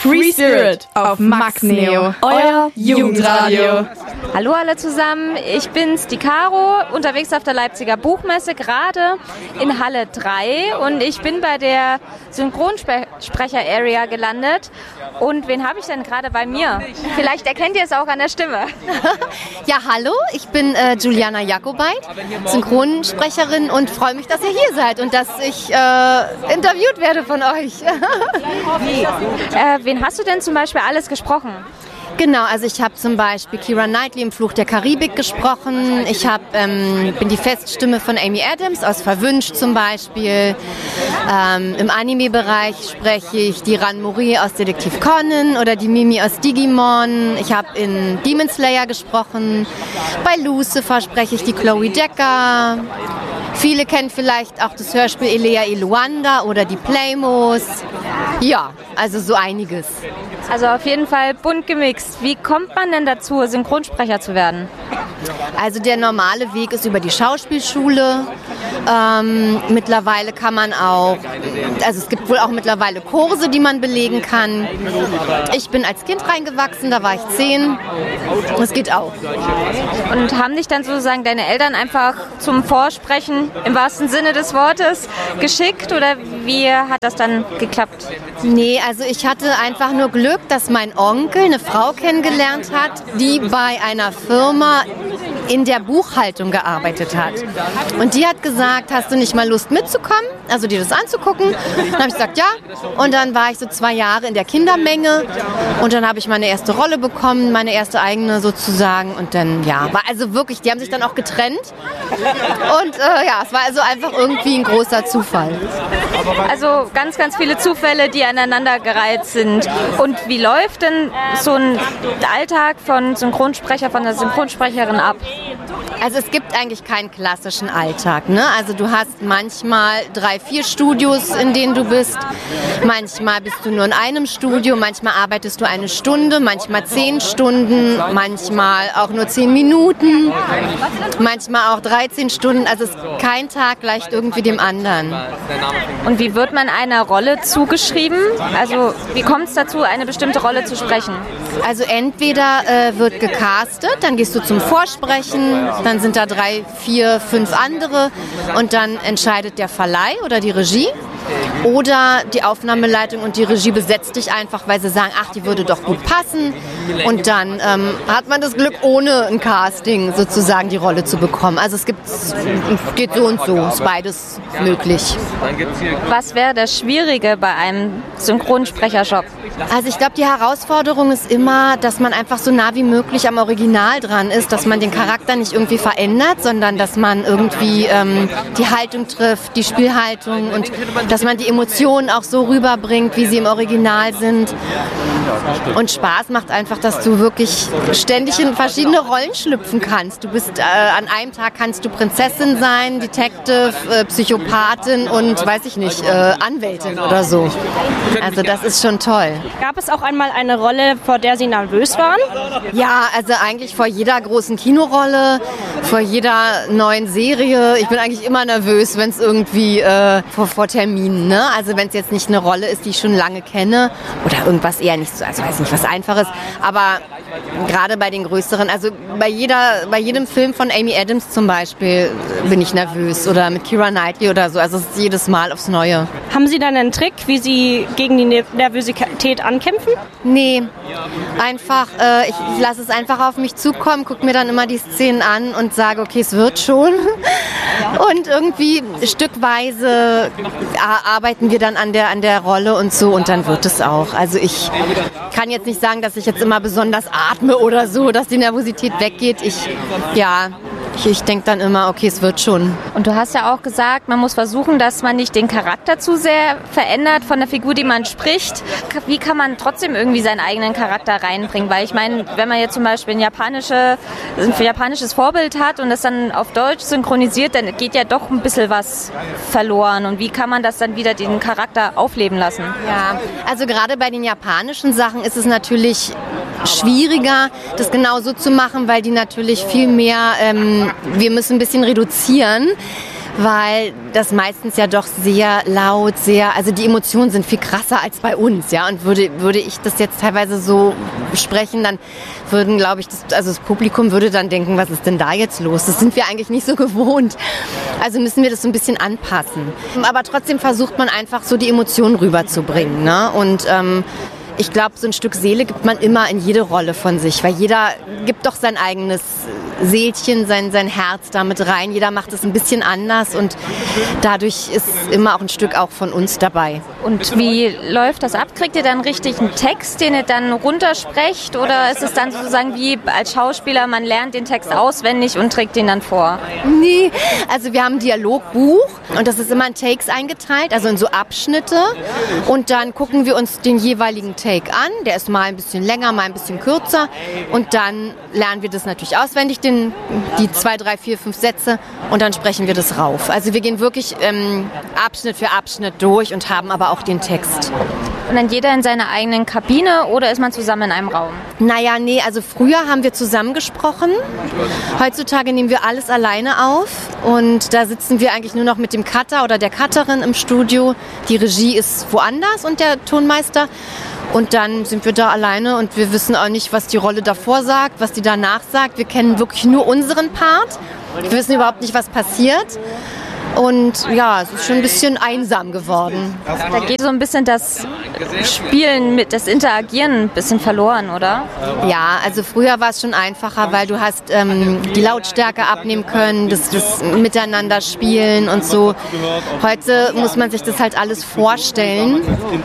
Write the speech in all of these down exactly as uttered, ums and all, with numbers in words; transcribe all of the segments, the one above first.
Free Spirit auf Max Neo, euer Jugendradio. Hallo alle zusammen, ich bin's, die Caro, unterwegs auf der Leipziger Buchmesse, gerade in Halle drei und ich bin bei der Synchronsprecher-Area gelandet. Und wen habe ich denn gerade bei mir? Vielleicht erkennt ihr es auch an der Stimme. Ja, hallo, ich bin äh, Juliana Jakobait, Synchronsprecherin und freue mich, dass ihr hier seid und dass ich äh, interviewt werde von euch. äh, wen hast du denn zum Beispiel alles gesprochen? Genau, also ich habe zum Beispiel Keira Knightley im Fluch der Karibik gesprochen. Ich hab, ähm, bin die Feststimme von Amy Adams aus Verwünscht zum Beispiel. Ähm, Im Anime-Bereich spreche ich die Ran Mori aus Detektiv Conan oder die Mimi aus Digimon. Ich habe in Demon Slayer gesprochen. Bei Lucifer spreche ich die Chloe Decker. Viele kennen vielleicht auch das Hörspiel Elea Iluanda oder die Playmos. Ja, also so einiges. Also auf jeden Fall bunt gemixt. Wie kommt man denn dazu, Synchronsprecher zu werden? Also der normale Weg ist über die Schauspielschule. Ähm, mittlerweile kann man auch, also es gibt wohl auch mittlerweile Kurse, die man belegen kann. Ich bin als Kind reingewachsen, da war ich zehn. Das geht auch. Und haben dich dann sozusagen deine Eltern einfach zum Vorsprechen im wahrsten Sinne des Wortes geschickt oder wie hat das dann geklappt? Nee, also ich hatte einfach nur Glück, dass mein Onkel eine Frau kennengelernt hat, die bei einer Firma in der Buchhaltung gearbeitet hat. Und die hat gesagt, hast du nicht mal Lust mitzukommen, also dir das anzugucken? Dann habe ich gesagt, ja. Und dann war ich so zwei Jahre in der Kindermenge und dann habe ich meine erste Rolle bekommen, meine erste eigene sozusagen. Und dann, ja, war also wirklich, die haben sich dann auch getrennt. Und äh, ja, es war also einfach irgendwie ein großer Zufall. Also ganz, ganz viele Zufälle, die aneinandergereiht sind. Und wie läuft denn so ein Alltag von Synchronsprecher, von der Synchronsprecherin ab? Also es gibt eigentlich keinen klassischen Alltag, ne? Also du hast manchmal drei, vier Studios, in denen du bist. Manchmal bist du nur in einem Studio, manchmal arbeitest du eine Stunde, manchmal zehn Stunden, manchmal auch nur zehn Minuten, manchmal auch dreizehn Stunden. Also es ist kein Tag gleicht irgendwie dem anderen. Und wie wird man einer Rolle zugeschrieben? Also wie kommt es dazu, eine bestimmte Rolle zu sprechen? Also entweder äh, wird gecastet, dann gehst du zum Vorsprechen, dann sind da drei, vier, fünf andere und dann entscheidet der Verleih oder die Regie. Oder die Aufnahmeleitung und die Regie besetzt dich einfach, weil sie sagen, ach, die würde doch gut passen. Und dann ähm, hat man das Glück, ohne ein Casting sozusagen die Rolle zu bekommen. Also es gibt, geht so und so, ist beides möglich. Was wäre das Schwierige bei einem Synchronsprecherjob? Also ich glaube, die Herausforderung ist immer, dass man einfach so nah wie möglich am Original dran ist, dass man den Charakter nicht irgendwie verändert, sondern dass man irgendwie ähm, die Haltung trifft, die Spielhaltung und dass man die Emotionen auch so rüberbringt, wie sie im Original sind. Und Spaß macht einfach, dass du wirklich ständig in verschiedene Rollen schlüpfen kannst. Du bist äh, an einem Tag kannst du Prinzessin sein, Detective, äh, Psychopathin und weiß ich nicht, äh, Anwältin oder so. Also das ist schon toll. Gab es auch einmal eine Rolle, vor der Sie nervös waren? Ja, also eigentlich vor jeder großen Kinorolle, vor jeder neuen Serie. Ich bin eigentlich immer nervös, wenn es irgendwie äh, vor, vor Terminen, ne? Also wenn es jetzt nicht eine Rolle ist, die ich schon lange kenne oder irgendwas eher nicht so, also weiß nicht, was Einfaches, aber gerade bei den größeren, also bei jeder, bei jedem Film von Amy Adams zum Beispiel bin ich nervös oder mit Keira Knightley oder so, also es ist jedes Mal aufs Neue. Haben Sie dann einen Trick, wie Sie gegen die Nervosität ankämpfen? Nee, einfach, äh, ich, ich lasse es einfach auf mich zukommen, gucke mir dann immer die Szenen an und sage, okay, es wird schon. Und irgendwie stückweise arbeiten wir dann an der, an der Rolle und so und dann wird es auch. Also ich kann jetzt nicht sagen, dass ich jetzt immer besonders atme oder so, dass die Nervosität weggeht. Ich, ja... Ich, ich denke dann immer, okay, es wird schon. Und du hast ja auch gesagt, man muss versuchen, dass man nicht den Charakter zu sehr verändert von der Figur, die man spricht. Wie kann man trotzdem irgendwie seinen eigenen Charakter reinbringen? Weil ich meine, wenn man jetzt zum Beispiel ein, japanische, ein japanisches Vorbild hat und das dann auf Deutsch synchronisiert, dann geht ja doch ein bisschen was verloren. Und wie kann man das dann wieder den Charakter aufleben lassen? Ja, also gerade bei den japanischen Sachen ist es natürlich schwieriger, das genau so zu machen, weil die natürlich viel mehr, ähm, wir müssen ein bisschen reduzieren, weil das meistens ja doch sehr laut, sehr, also die Emotionen sind viel krasser als bei uns, ja. Und würde, würde ich das jetzt teilweise so sprechen, dann würden, glaube ich, das, also das Publikum würde dann denken, was ist denn da jetzt los? Das sind wir eigentlich nicht so gewohnt. Also müssen wir das so ein bisschen anpassen. Aber trotzdem versucht man einfach so die Emotionen rüberzubringen, ne? Und ähm, ich glaube, so ein Stück Seele gibt man immer in jede Rolle von sich, weil jeder gibt doch sein eigenes Seelchen, sein, sein Herz damit rein. Jeder macht es ein bisschen anders und dadurch ist immer auch ein Stück auch von uns dabei. Und wie läuft das ab? Kriegt ihr dann richtig einen Text, den ihr dann runtersprecht, oder ist es dann sozusagen wie als Schauspieler, man lernt den Text auswendig und trägt den dann vor? Nee, also wir haben ein Dialogbuch und das ist immer in Takes eingeteilt, also in so Abschnitte, und dann gucken wir uns den jeweiligen Take an, der ist mal ein bisschen länger, mal ein bisschen kürzer, und dann lernen wir das natürlich auswendig, den, die zwei, drei, vier, fünf Sätze, und dann sprechen wir das rauf. Also wir gehen wirklich ähm, Abschnitt für Abschnitt durch und haben aber auch den Text. Und dann jeder in seiner eigenen Kabine oder ist man zusammen in einem Raum? Naja, nee, also früher haben wir zusammen gesprochen. Heutzutage nehmen wir alles alleine auf und da sitzen wir eigentlich nur noch mit dem Cutter oder der Cutterin im Studio. Die Regie ist woanders und der Tonmeister. Und dann sind wir da alleine und wir wissen auch nicht, was die Rolle davor sagt, was die danach sagt. Wir kennen wirklich nur unseren Part. Wir wissen überhaupt nicht, was passiert. Und ja, es ist schon ein bisschen einsam geworden. Da geht so ein bisschen das Spielen, mit das Interagieren ein bisschen verloren, oder? Ja, also früher war es schon einfacher, weil du hast ähm, die Lautstärke abnehmen können, das, das Miteinander spielen und so. Heute muss man sich das halt alles vorstellen.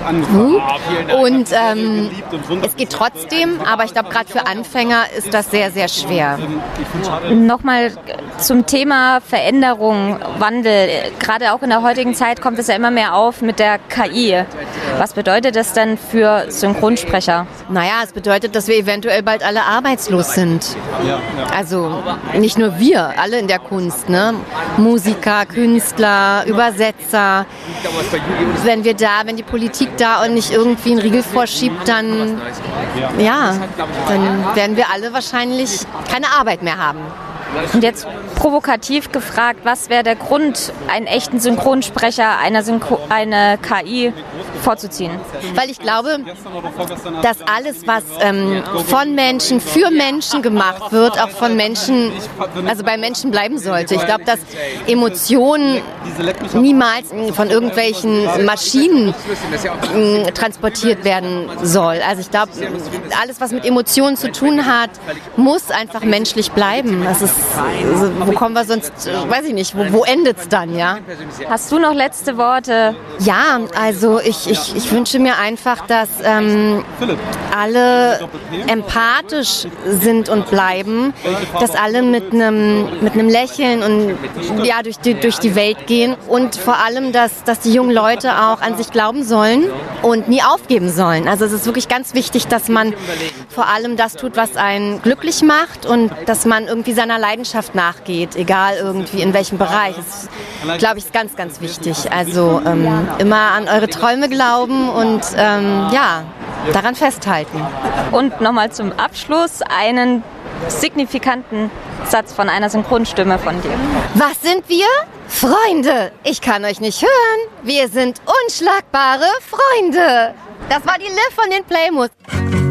Und ähm, es geht trotzdem, aber ich glaube, gerade für Anfänger ist das sehr, sehr schwer. Nochmal zum Thema Veränderung, Wandel. Gerade auch in der heutigen Zeit kommt es ja immer mehr auf mit der K I. Was bedeutet das denn für Synchronsprecher? Naja, es bedeutet, dass wir eventuell bald alle arbeitslos sind. Also nicht nur wir, alle in der Kunst, ne? Musiker, Künstler, Übersetzer. Wenn wir da, wenn die Politik da und nicht irgendwie einen Riegel vorschiebt, dann, ja, dann werden wir alle wahrscheinlich keine Arbeit mehr haben. Und jetzt provokativ gefragt, was wäre der Grund, einen echten Synchronsprecher einer Synchro- eine K I vorzuziehen? Weil ich glaube, dass alles, was ähm, von Menschen für Menschen gemacht wird, auch von Menschen, also bei Menschen bleiben sollte. Ich glaube, dass Emotionen niemals von irgendwelchen Maschinen äh, transportiert werden soll. Also ich glaube, alles, was mit Emotionen zu tun hat, muss einfach menschlich bleiben. Das ist, also, wo kommen wir sonst, weiß ich nicht, wo, wo endet es dann, ja? Hast du noch letzte Worte? Ja, also ich, ich, ich wünsche mir einfach, dass ähm, alle empathisch sind und bleiben, dass alle mit einem mit einem Lächeln und ja durch die, durch die Welt gehen und vor allem, dass, dass die jungen Leute auch an sich glauben sollen und nie aufgeben sollen. Also es ist wirklich ganz wichtig, dass man vor allem das tut, was einen glücklich macht und dass man irgendwie seiner Leidenschaft nachgeht, egal irgendwie in welchem Bereich. Das, glaube ich, ist ganz, ganz wichtig. Also ähm, immer an eure Träume glauben und ähm, ja, daran festhalten. Und nochmal zum Abschluss einen signifikanten Satz von einer Synchronstimme von dir. Was sind wir? Freunde! Ich kann euch nicht hören. Wir sind unschlagbare Freunde. Das war die Liv von den Playmus.